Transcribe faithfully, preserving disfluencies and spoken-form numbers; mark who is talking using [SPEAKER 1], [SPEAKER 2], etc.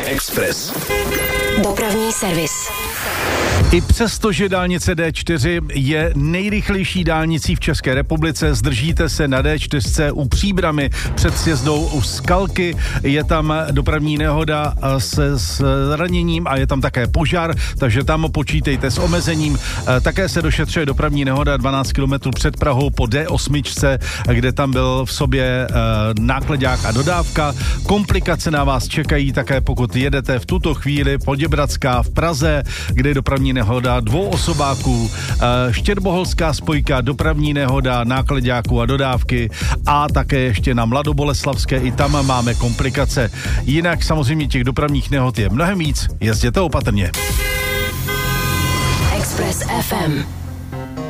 [SPEAKER 1] Express.
[SPEAKER 2] Dopravní servis.
[SPEAKER 3] I přesto, že dálnice D čtyři je nejrychlejší dálnicí v České republice, zdržíte se na D čtyři u Příbrami před sjezdou u Skalky. Je tam dopravní nehoda se zraněním a je tam také požár, takže tam počítejte s omezením. Také se došetřuje dopravní nehoda dvanáct kilometrů před Prahou po D osm, kde tam byl v sobě nákladák a dodávka. Komplikace na vás čekají také, pokud jedete v tuto chvíli Poděbradská v Praze, kde je dopravní nehoda dvou osobáků, Štěrboholská spojka, dopravní nehoda, nákladáků a dodávky a také ještě na Mladoboleslavské, i tam máme komplikace. Jinak samozřejmě těch dopravních nehod je mnohem víc, jezděte opatrně.
[SPEAKER 2] Express F M.